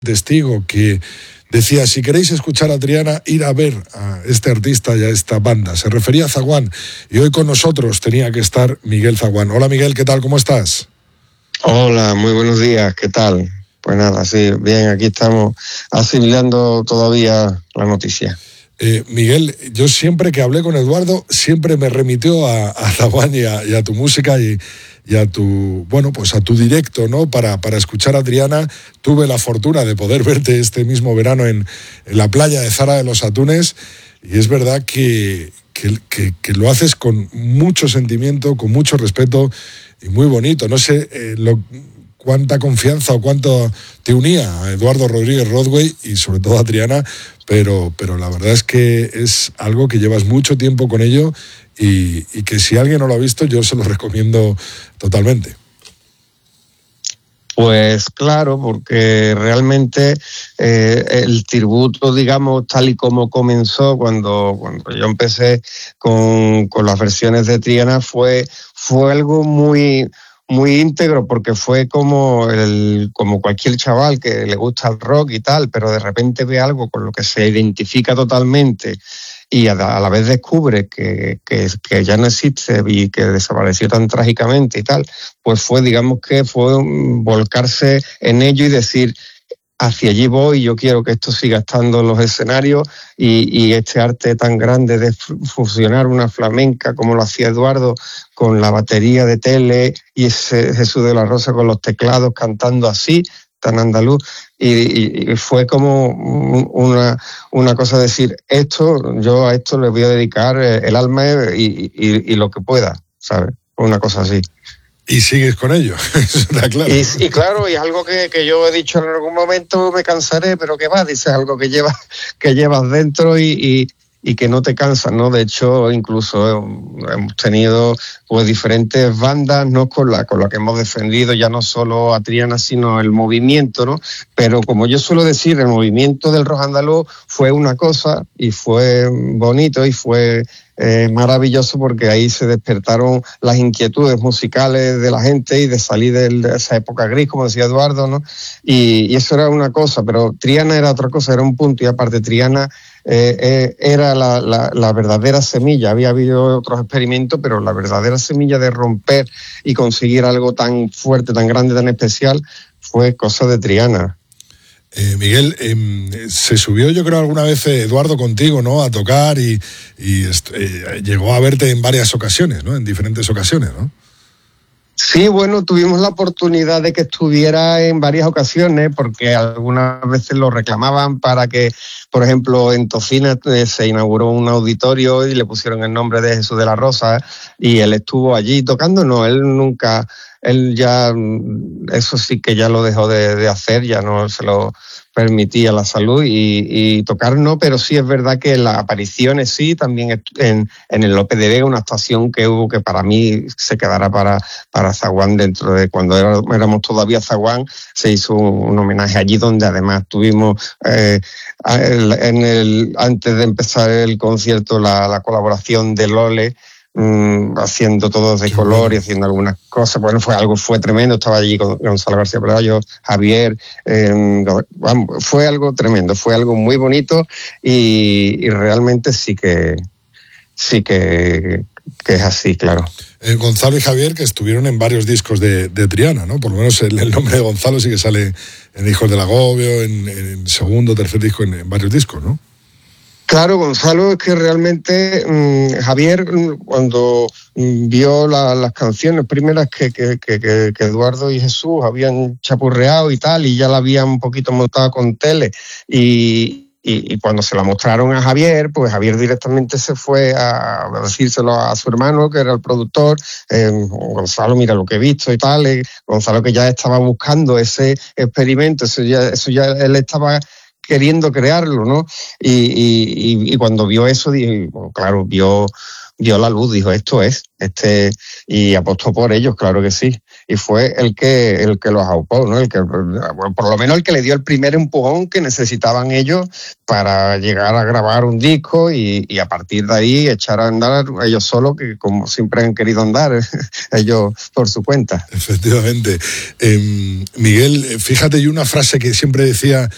testigo que decía, si queréis escuchar a Triana, ir a ver a este artista y a esta banda. Se refería a Zaguán, y hoy con nosotros tenía que estar Miguel Zaguán. Hola Miguel, ¿qué tal? ¿Cómo estás? Hola, muy buenos días, ¿qué tal? Pues nada, sí, bien, aquí estamos asimilando todavía la noticia. Miguel, yo siempre que hablé con Eduardo, siempre me remitió a Zaguán y a tu música y a tu, bueno, pues a tu directo, ¿no? Para escuchar a Triana. Tuve la fortuna de poder verte este mismo verano en la playa de Zara de los Atunes, y es verdad que lo haces con mucho sentimiento, con mucho respeto y muy bonito. No sé cuánta confianza o cuánto te unía a Eduardo Rodríguez Rodway y sobre todo a Triana, pero la verdad es que es algo que llevas mucho tiempo con ello y que si alguien no lo ha visto, yo se lo recomiendo totalmente. Pues claro, porque realmente el tributo, digamos, tal y como comenzó cuando yo empecé con las versiones de Triana, fue algo muy íntegro, porque fue como cualquier chaval que le gusta el rock y tal, pero de repente ve algo con lo que se identifica totalmente y a la vez descubre que ya no existe y que desapareció tan trágicamente y tal, pues fue volcarse en ello y decir, hacia allí voy, yo quiero que esto siga estando en los escenarios y este arte tan grande de fusionar una flamenca como lo hacía Eduardo con la batería de Tele y ese Jesús de la Rosa con los teclados cantando así, tan andaluz, y fue como una cosa de decir, yo a esto le voy a dedicar el alma y lo que pueda, ¿sabes? Una cosa así. Y sigues con ello, eso está claro. Y claro, y es algo que yo he dicho en algún momento, me cansaré, pero que va, dices algo que llevas dentro y que no te cansas, ¿no? De hecho, incluso hemos tenido pues diferentes bandas, ¿no? Con la que hemos defendido ya no solo a Triana, sino el movimiento, ¿no? Pero como yo suelo decir, el movimiento del rock andaluz fue una cosa y fue bonito y fue maravilloso, porque ahí se despertaron las inquietudes musicales de la gente y de salir de esa época gris, como decía Eduardo, ¿no? Y eso era una cosa, pero Triana era otra cosa, era un punto, y aparte Triana era la verdadera semilla. Había habido otros experimentos, pero la verdadera semilla de romper y conseguir algo tan fuerte, tan grande, tan especial, fue cosa de Triana. Miguel, se subió yo creo alguna vez Eduardo contigo, ¿no? A tocar y llegó a verte en varias ocasiones, ¿no? En diferentes ocasiones, ¿no? Sí, bueno, tuvimos la oportunidad de que estuviera en varias ocasiones, porque algunas veces lo reclamaban para que, por ejemplo, en Tocina se inauguró un auditorio y le pusieron el nombre de Jesús de la Rosa, y él estuvo allí tocando. No, él ya, eso sí que ya lo dejó de hacer, ya no se lo permitía la salud y tocar no, pero sí es verdad que las apariciones sí, también en el López de Vega, una actuación que hubo que para mí se quedará para Zaguán, dentro de cuando éramos todavía Zaguán, se hizo un homenaje allí, donde además tuvimos antes de empezar el concierto la colaboración de Lole, haciendo todo de color y haciendo algunas cosas. Bueno, fue tremendo. Estaba allí con Gonzalo García Pelayo, Javier, fue algo tremendo, fue algo muy bonito y realmente sí que es así, claro. Gonzalo y Javier, que estuvieron en varios discos de Triana, ¿no? Por lo menos el nombre de Gonzalo sí que sale en Hijos del Agobio, en segundo, tercer disco, en varios discos, ¿no? Claro, Gonzalo, es que realmente Javier, cuando vio las canciones primeras que Eduardo y Jesús habían chapurreado y tal, y ya la habían un poquito montado con Tele, y cuando se la mostraron a Javier, pues Javier directamente se fue a decírselo a su hermano, que era el productor. Gonzalo, mira lo que he visto y tal. Gonzalo, que ya estaba buscando ese experimento, eso ya él estaba queriendo crearlo, ¿no? Y cuando vio eso, claro, vio la luz, dijo, esto es, y apostó por ellos, claro que sí. Y fue el que los aupó, ¿no? Por lo menos el que le dio el primer empujón que necesitaban ellos para llegar a grabar un disco y a partir de ahí echar a andar ellos solos, que como siempre han querido andar, ellos por su cuenta. Efectivamente. Miguel, fíjate, y una frase que siempre decía